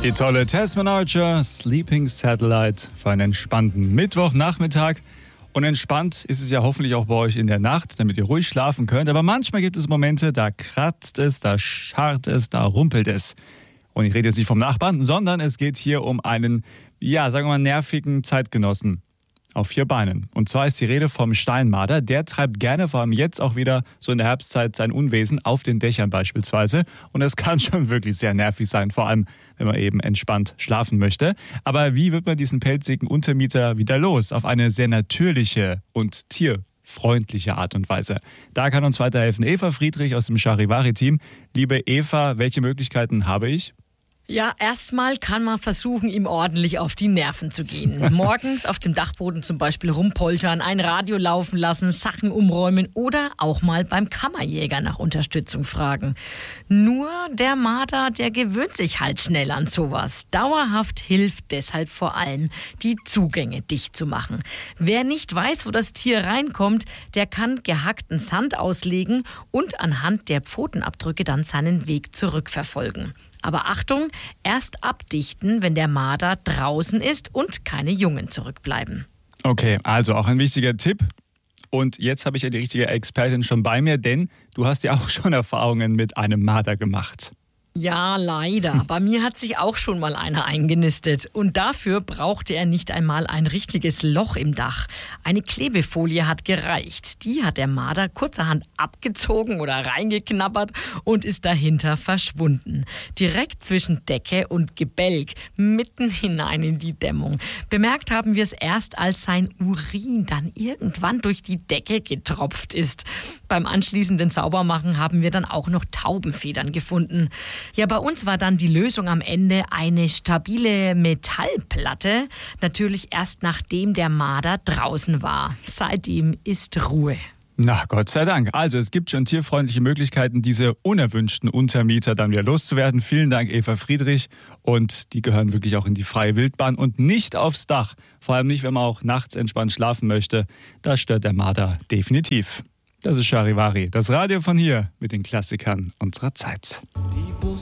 Die tolle Tasman Archer, Sleeping Satellite für einen entspannten Mittwochnachmittag. Und entspannt ist es ja hoffentlich auch bei euch in der Nacht, damit ihr ruhig schlafen könnt. Aber manchmal gibt es Momente, da kratzt es, da scharrt es, da rumpelt es. Und ich rede jetzt nicht vom Nachbarn, sondern es geht hier um einen, sagen wir mal, nervigen Zeitgenossen auf 4 Beinen. Und zwar ist die Rede vom Steinmarder. Der treibt gerne, vor allem jetzt auch wieder so in der Herbstzeit, sein Unwesen auf den Dächern beispielsweise. Und das kann schon wirklich sehr nervig sein, vor allem wenn man eben entspannt schlafen möchte. Aber wie wird man diesen pelzigen Untermieter wieder los? Auf eine sehr natürliche und tierfreundliche Art und Weise. Da kann uns weiterhelfen Eva Friedrich aus dem Charivari-Team. Liebe Eva, welche Möglichkeiten habe ich? Ja, erstmal kann man versuchen, ihm ordentlich auf die Nerven zu gehen. Morgens auf dem Dachboden zum Beispiel rumpoltern, ein Radio laufen lassen, Sachen umräumen oder auch mal beim Kammerjäger nach Unterstützung fragen. Nur der Marder, der gewöhnt sich halt schnell an sowas. Dauerhaft hilft deshalb vor allem, die Zugänge dicht zu machen. Wer nicht weiß, wo das Tier reinkommt, der kann gehackten Sand auslegen und anhand der Pfotenabdrücke dann seinen Weg zurückverfolgen. Aber Achtung, erst abdichten, wenn der Marder draußen ist und keine Jungen zurückbleiben. Okay, also auch ein wichtiger Tipp. Und jetzt habe ich ja die richtige Expertin schon bei mir, denn du hast ja auch schon Erfahrungen mit einem Marder gemacht. Ja, leider. Bei mir hat sich auch schon mal einer eingenistet. Und dafür brauchte er nicht einmal ein richtiges Loch im Dach. Eine Klebefolie hat gereicht. Die hat der Marder kurzerhand abgezogen oder reingeknabbert und ist dahinter verschwunden. Direkt zwischen Decke und Gebälk, mitten hinein in die Dämmung. Bemerkt haben wir es erst, als sein Urin dann irgendwann durch die Decke getropft ist. Beim anschließenden Saubermachen haben wir dann auch noch Taubenfedern gefunden. Ja, bei uns war dann die Lösung am Ende eine stabile Metallplatte. Natürlich erst nachdem der Marder draußen war. Seitdem ist Ruhe. Na, Gott sei Dank. Also es gibt schon tierfreundliche Möglichkeiten, diese unerwünschten Untermieter dann wieder loszuwerden. Vielen Dank, Eva Friedrich. Und die gehören wirklich auch in die freie Wildbahn und nicht aufs Dach. Vor allem nicht, wenn man auch nachts entspannt schlafen möchte. Da stört der Marder definitiv. Das ist Charivari, das Radio von hier mit den Klassikern unserer Zeit.